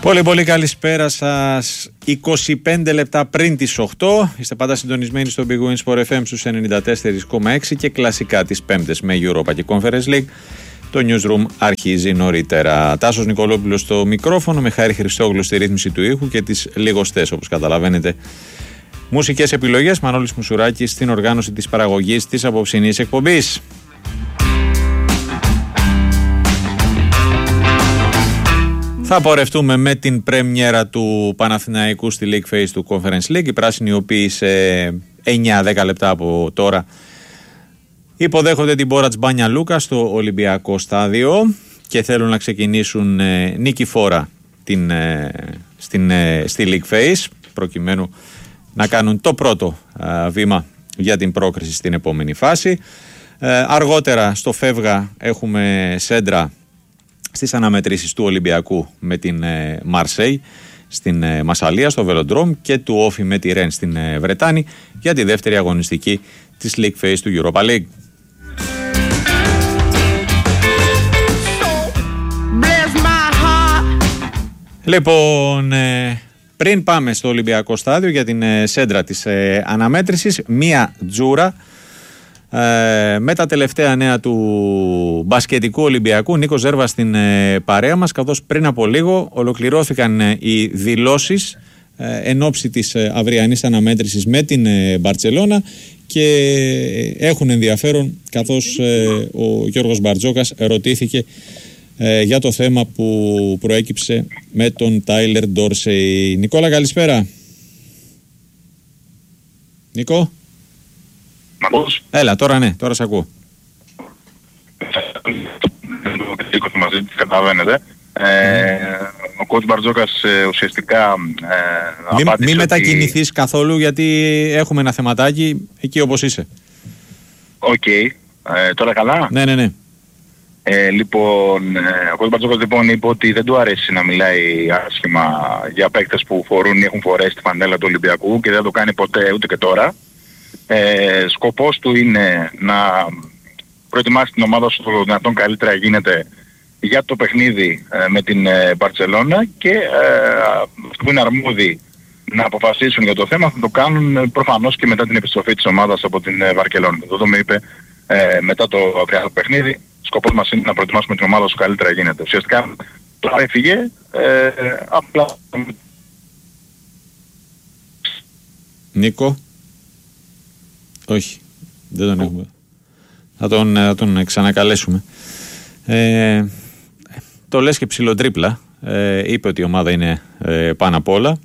Πολύ καλησπέρα σας. 25 λεπτά πριν τις 8. Είστε πάντα συντονισμένοι στο Big Win Sport FM στους 94,6 και κλασικά τις Πέμπτες με Europa και Conference League. Το Newsroom αρχίζει νωρίτερα. Τάσος Νικολόπουλος στο μικρόφωνο, με Χάρη Χριστόγλου στη ρύθμιση του ήχου και τις λιγοστές, όπως καταλαβαίνετε, μουσικές επιλογές. Μανώλης Μουσουράκης στην οργάνωση της παραγωγής της απόψινής εκπομπής. Θα πορευτούμε με την πρέμιερα του Παναθηναϊκού στη League Phase του Conference League. Οι πράσινοι, οι οποίοι σε 9-10 λεπτά από τώρα υποδέχονται την Μπόρατς Μπάνια Λούκα στο Ολυμπιακό Στάδιο και θέλουν να ξεκινήσουν νικηφόρα στη League Phase, προκειμένου να κάνουν το πρώτο βήμα για την πρόκριση στην επόμενη φάση. Αργότερα στο Φεύγα έχουμε σέντρα στις αναμετρήσεις του Ολυμπιακού με την Μαρσέη στην Μασσαλία στο Βελοντρόμ και του Όφι με τη Ρεν στην Βρετάνη για τη δεύτερη αγωνιστική της League Phase του Europa League. Λοιπόν, πριν πάμε στο Ολυμπιακό Στάδιο για την σέντρα της αναμέτρησης, μία τζούρα με τα τελευταία νέα του μπασκετικού Ολυμπιακού. Νίκο Ζέρβα στην παρέα μας, καθώς πριν από λίγο ολοκληρώθηκαν οι δηλώσεις εν ώψη της αυριανής αναμέτρησης με την Μπαρτσελώνα και έχουν ενδιαφέρον, καθώς ο Γιώργος Μπαρτζόκας ρωτήθηκε για το θέμα που προέκυψε με τον Τάιλερ Ντόρσεϊ. Νικόλα, καλησπέρα. Νίκο. Έλα, τώρα ναι, τώρα σε ακούω. Καταλαβαίνετε. Ο coach Μπαρτζόκας ουσιαστικά απάντησε. Μη μετακινηθείς καθόλου, γιατί έχουμε ένα θεματάκι εκεί όπως είσαι. Οκ. Τώρα καλά. Ναι. Λοιπόν, ο coach Μπαρτζόκας λοιπόν είπε ότι δεν του αρέσει να μιλάει άσχημα για παίκτες που φορούν ή έχουν φορέσει τη φανέλα του Ολυμπιακού και δεν το κάνει ποτέ, ούτε και τώρα. Σκοπός του είναι να προετοιμάσει την ομάδα όσο το δυνατόν καλύτερα γίνεται για το παιχνίδι με την Μπαρτσελώνα και αυτοί που είναι αρμόδιοι να αποφασίσουν για το θέμα θα το κάνουν προφανώς και μετά την επιστροφή της ομάδας από την Βαρκελόνη. Αυτό με είπε μετά το αυριανό παιχνίδι. Σκοπός μας είναι να προετοιμάσουμε την ομάδα όσο καλύτερα γίνεται. Ουσιαστικά τώρα έφυγε, απλά... Νίκο. Όχι, δεν τον έχουμε. Θα τον ξανακαλέσουμε. Το λες και ψιλοτρίπλα. Είπε ότι η ομάδα είναι πάνω απ' όλα,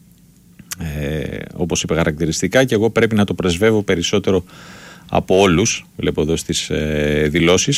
όπως είπε χαρακτηριστικά, και εγώ πρέπει να το πρεσβεύω περισσότερο από όλους. Βλέπω εδώ στις δηλώσεις.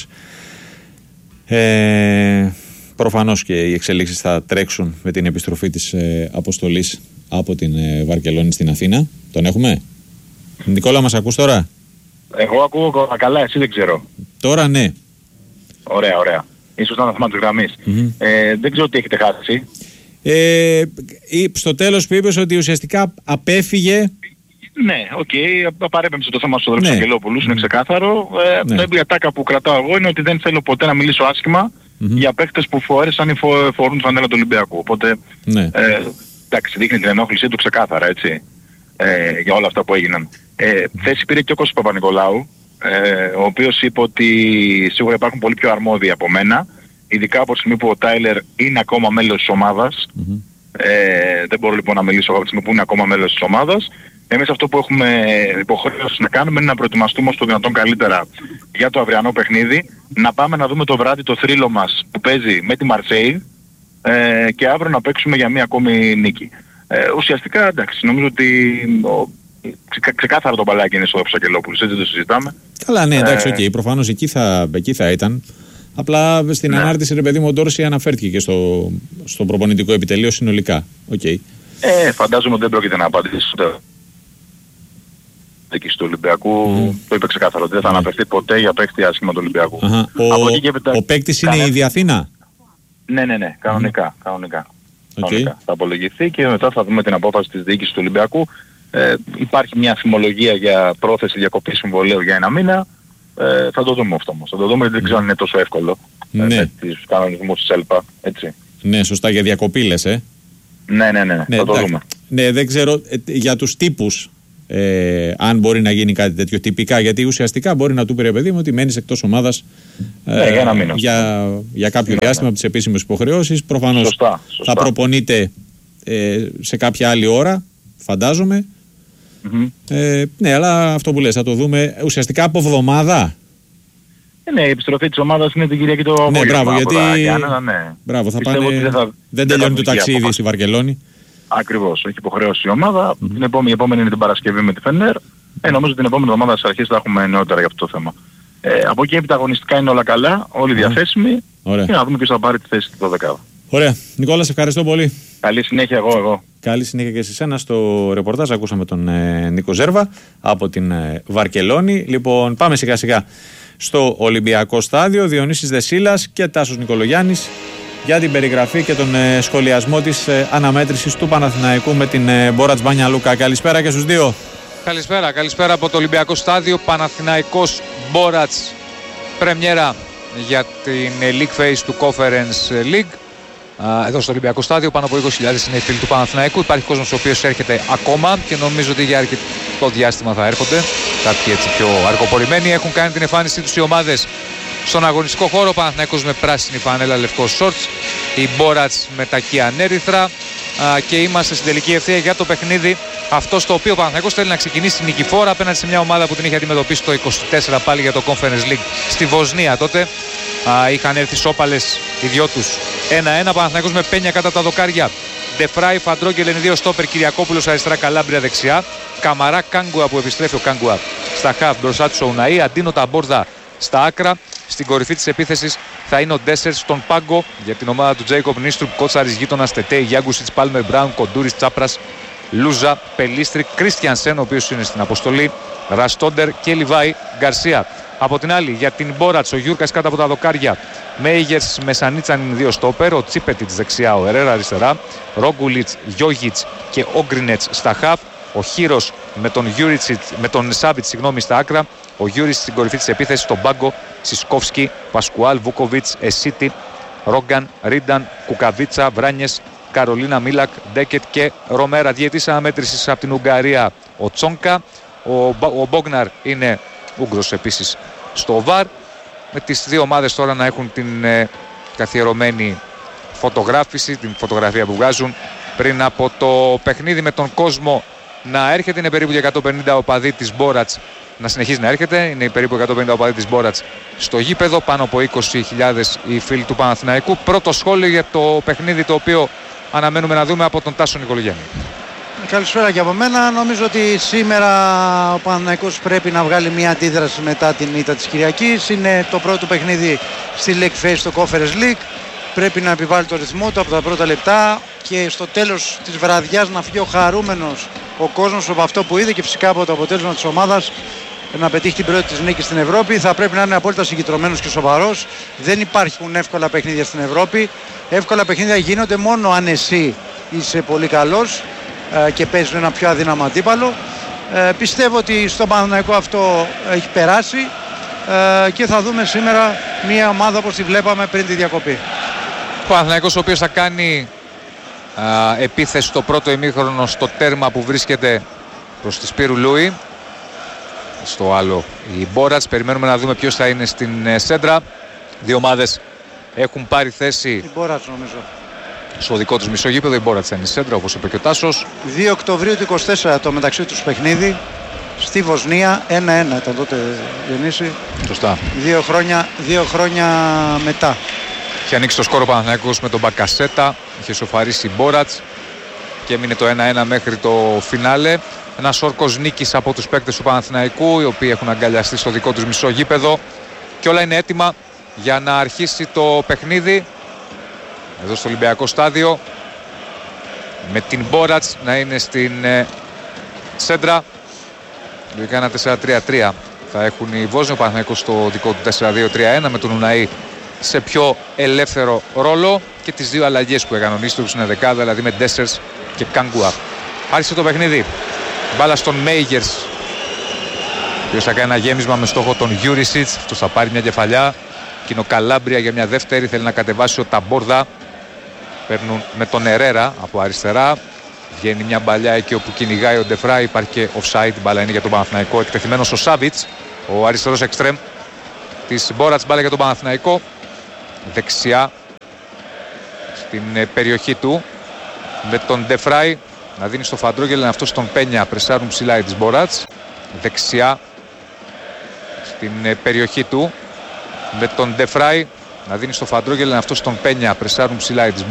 Προφανώς και οι εξελίξεις θα τρέξουν με την επιστροφή της αποστολής από την Βαρκελόνη στην Αθήνα. Τον έχουμε? Νικόλα, μας ακούς τώρα? Εγώ ακούω καλά, εσύ δεν ξέρω. Τώρα ναι. Ωραία. Ίσως να είναι θέμα της γραμμής. Δεν ξέρω τι έχετε χάσει. Στο τέλος που είπες ότι ουσιαστικά απέφυγε. Ναι, παρέπεμψε το θέμα στον Αγγελόπουλου, είναι ξεκάθαρο. Η ατάκα που κρατάω εγώ είναι ότι δεν θέλω ποτέ να μιλήσω άσχημα για παίκτες που φορέσαν ή φορούν τη φανέλα του Ολυμπιακού. Οπότε, εντάξει, δείχνει την ενόχλησή του ξεκάθαρα, έτσι, για όλα αυτά που έγιναν. Θέση πήρε και ο Κώστας Παπα-Νικολάου, ο οποίος είπε ότι σίγουρα υπάρχουν πολύ πιο αρμόδιοι από μένα, ειδικά από τη στιγμή που ο Τάιλερ είναι ακόμα μέλος της ομάδας. Δεν μπορώ λοιπόν να μιλήσω από τη στιγμή που είναι ακόμα μέλος της ομάδας. Εμείς αυτό που έχουμε υποχρέωση να κάνουμε είναι να προετοιμαστούμε όσο το δυνατόν καλύτερα για το αυριανό παιχνίδι, να πάμε να δούμε το βράδυ το θρύλο μας που παίζει με τη Μαρσέη και αύριο να παίξουμε για μία ακόμη νίκη. Ουσιαστικά, εντάξει, νομίζω ότι ξεκάθαρα το μπαλάκι είναι στο Αγγελόπουλος, έτσι δεν το συζητάμε. Καλά, ναι, εντάξει, προφανώς εκεί θα ήταν. Απλά στην ανάρτηση, ρε παιδί μου, ο Ντόρσεϊ αναφέρθηκε και στο προπονητικό επιτελείο συνολικά. Φαντάζομαι ότι δεν πρόκειται να απαντήσει στο δίκης του Ολυμπιακού. Το είπε ξεκάθαρα ότι δεν θα αναφερθεί ποτέ για παίκτη άσχημα του Ολυμπιακού. Ο παίκτης είναι η Αθήνα. Ναι, κανονικά. Θα απολογηθεί και μετά θα δούμε την απόφαση της διοίκησης του Ολυμπιακού. Υπάρχει μια θυμολογία για πρόθεση διακοπής συμβολαίου για ένα μήνα. Θα το δούμε αυτό όμως. Θα το δούμε, γιατί δεν ξέρω αν είναι τόσο εύκολο με τους κανονισμούς της ΕΛΠΑ, έτσι. Ναι, σωστά, για διακοπή λες, Ναι, θα το δούμε. Ναι, δεν ξέρω για τους τύπους αν μπορεί να γίνει κάτι τέτοιο τυπικά, γιατί ουσιαστικά μπορεί να του πει, παιδί μου, ότι μένεις εκτός ομάδας για κάποιο διάστημα από τις επίσημες υποχρεώσεις. Προφανώς σωστά. Θα προπονείται σε κάποια άλλη ώρα, φαντάζομαι. Ναι, αλλά αυτό που λες, θα το δούμε ουσιαστικά από εβδομάδα. Ναι, η επιστροφή της ομάδας είναι την Κυριακή το απόγευμα. Ναι, μπράβο, γιατί μπράβο, θα πάνε, δεν τελειώνει το ταξίδι στη Βαρκελόνη. Ακριβώς, έχει υποχρέωση η ομάδα. Η επόμενη είναι την Παρασκευή με τη Φενέρ. Νομίζω την επόμενη εβδομάδα στις αρχές θα έχουμε νεότερα για αυτό το θέμα. Από εκεί έπειτα αγωνιστικά είναι όλα καλά, όλοι διαθέσιμοι. Και να δούμε ποιος θα πάρει τη θέση του 12. Ωραία. Νικόλα, σε ευχαριστώ πολύ. Καλή συνέχεια εγώ. Καλή συνέχεια και σε εσένα στο ρεπορτάζ. Ακούσαμε τον Νίκο Ζέρβα από την Βαρκελόνη. Λοιπόν, πάμε σιγά σιγά στο Ολυμπιακό Στάδιο. Διονύσης Δεσίλας και Τάσος Νικολογιάννης για την περιγραφή και τον σχολιασμό της αναμέτρησης του Παναθηναϊκού με την Μπόρατς Μπάνια Λούκα. Καλησπέρα και στους δύο. Καλησπέρα από το Ολυμπιακό Στάδιο. Παναθηναϊκός Μπόρατς, πρεμιέρα για την League Phase του Conference League. Εδώ στο Ολυμπιακό Στάδιο πάνω από 20.000 είναι οι φίλοι του Παναθηναϊκού. Υπάρχει κόσμος ο οποίος έρχεται ακόμα και νομίζω ότι για αρκετό διάστημα θα έρχονται. Κάποιοι έτσι πιο αργοπορημένοι έχουν κάνει την εμφάνισή τους οι ομάδες στον αγωνιστικό χώρο. Ο Παναθηναϊκός με πράσινη φανέλα, λευκό σόρτς, η Μπόρατς με τα κιανέριθρα, και είμαστε στην τελική ευθεία για το παιχνίδι αυτό στο οποίο ο Παναθηναϊκός θέλει να ξεκινήσει νικηφόρα απέναντι σε μια ομάδα που την είχε αντιμετωπίσει το 24 πάλι για το Conference League στη Βοσνία. Τότε είχαν έρθει σόπαλες οι δυο τους 1-1. Παναθηναϊκός με πένια κατά τα δοκάρια. Ντεφράι, Φαντρόγκελ είναι δύο στόπερ, Κυριακόπουλος αριστερά, Καλάμπρια δεξιά. Καμαρά, Κάγκουα που επιστρέφει ο Κάγκουα στα χαφ, μπροστά του ο Ουναή, Αντίνο Ταμπόρδα στα άκρα. Στην κορυφή της επίθεσης θα είναι ο Ντέσσερ στον πάγκο για την ομάδα του Τζέικοπ Νίστρουπ, Κότσαρης γείτονας, Τετέι, Γιάγκουσιτς, Πάλμερ Μπράουν, Κοντούρης, Τσάπρας, Λούζα, Πελίστρικ, Κρίστιανσεν ο οποίος είναι στην αποστολή, Ραστόντερ και Λιβάη Γκαρσία. Από την άλλη για την Μπόρατς ο Γιούρκας κάτω από τα δοκάρια, Μέιγερς με Σανίτσαν είναι δύο στόπερ, ο Τσίπετιτς δεξιά, ο Ερέρα αριστερά, Ρόγκουλιτς, Γιόγιτς και Όγκρινετς στα χαφ, ο Χίρος με τον Σάβιτς στα άκρα, ο Γιούρις στην κορυφή της επίθεσης, στον πάγκο, Σισκόφσκι, Πασκουάλ, Βούκοβιτς, Εσίτη, Ρόγκαν, Ρίνταν, Κουκαβίτσα, Βράνιες, Καρολίνα Μίλακ, Ντέκετ και Ρομέρα. Διαιτής αναμέτρησης από την Ουγγαρία ο Τσόνκα, ο Μπόγναρ είναι Ούγγρος επίσης στο ΒΑΡ. Με τις δύο ομάδες τώρα να έχουν την καθιερωμένη φωτογράφηση, την φωτογραφία που βγάζουν πριν από το παιχνίδι, με τον κόσμο να έρχεται. Είναι περίπου 150 οπαδοί της Μπόρατς να συνεχίζει να έρχεται. Είναι περίπου 150 οπαδοί της Μπόρατς στο γήπεδο, πάνω από 20.000 οι φίλοι του Παναθηναϊκού. Πρώτο σχόλιο για το παιχνίδι το οποίο αναμένουμε να δούμε από τον Τάσο Νικολογιάννη. Καλησπέρα και από μένα. Νομίζω ότι σήμερα ο Παναθηναϊκός πρέπει να βγάλει μια αντίδραση μετά την ήττα της Κυριακής. Είναι το πρώτο παιχνίδι στη League Phase στο Conference League. Πρέπει να επιβάλλει το ρυθμό του από τα πρώτα λεπτά και στο τέλος της βραδιάς να φύγει ο χαρούμενος ο κόσμος από αυτό που είδε και φυσικά από το αποτέλεσμα της ομάδας να πετύχει την πρώτη της νίκη στην Ευρώπη. Θα πρέπει να είναι απόλυτα συγκεντρωμένος και σοβαρός. Δεν υπάρχουν εύκολα παιχνίδια στην Ευρώπη. Εύκολα παιχνίδια γίνονται μόνο αν εσύ είσαι πολύ καλός και παίζεις ένα πιο αδύναμο αντίπαλο. Πιστεύω ότι στον Παναθηναϊκό αυτό έχει περάσει και θα δούμε σήμερα μια ομάδα όπως τη βλέπαμε πριν τη διακοπή. Ο Παναθηναϊκός ο οποίος θα κάνει επίθεση στο πρώτο ημίχρονο στο τέρμα που βρίσκεται προς τη Σπύρου Λούι. Στο άλλο η Μπόρατς. Περιμένουμε να δούμε ποιος θα είναι στην σέντρα. Δύο ομάδες έχουν πάρει θέση. Η Μπόρατς νομίζω. Στο δικό τους μισογείπεδο η Μπόρατς θα είναι σέντρα, όπως είπε και ο Τάσος. 2 Οκτωβρίου του 24 το μεταξύ τους παιχνίδι στη Βοσνία. 1-1 ήταν τότε, Διονύση. Σωστά. 2 χρόνια μετά. Είχε ανοίξει το σκόρο Παναθηναϊκός με τον Μπακασέτα. Είχε σοφαρίσει η Μπόρατς και έμεινε το 1-1 μέχρι το φινάλε. Ένας όρκος νίκης από τους παίκτες του Παναθηναϊκού, οι οποίοι έχουν αγκαλιαστεί στο δικό τους μισό γήπεδο και όλα είναι έτοιμα για να αρχίσει το παιχνίδι εδώ στο Ολυμπιακό Στάδιο, με την Μπόρατς να είναι στην σέντρα. Λογικά ένα 4-3-3 θα έχουν οι Βόσνοι, ο Παναθηναϊκός στο δικό του 4-2-3-1 με τον Ουναή σε πιο ελεύθερο ρόλο και τις δύο αλλαγές που έκανε ο Νίστρουψ είναι δεκάδα, δηλαδή με Ντέσσερς και Κάγκουα. Άρχισε το παιχνίδι. Μπάλα στον Μέιγερς, ο οποίος θα κάνει ένα γέμισμα με στόχο τον Γιούρισιτς. Αυτός θα πάρει μια κεφαλιά και είναι ο Καλάμπρια για μια δεύτερη. Θέλει να κατεβάσει ο Ταμπόρδα. παίρνουν με τον Ερέρα από αριστερά. Βγαίνει μια μπαλιά εκεί όπου κυνηγάει ο Ντεφράι. Υπάρχει και offside. Η μπάλα είναι για τον Παναθηναϊκό. Εκτεθειμένος ο Σάβιτς, ο αριστερός εξτρέμ της Μπόρατς. Μπάλα για τον Παναθηναϊκό. Δεξιά στην περιοχή του με τον Ντεφράι να δίνει στο Φαντρόγελ, αυτό στον Πένια. Πρεσάρουν ψηλά οι της Μπόρατς. Δεξιά στην περιοχή του με τον Ντεφράι να δίνει στο Φαντρόγελ, αυτό στον Πένια. Πρεσάρουν ψηλά οι της